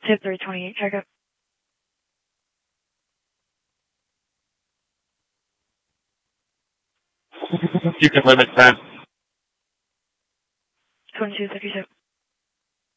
Tip 328, checkup. You can limit 10. 2256.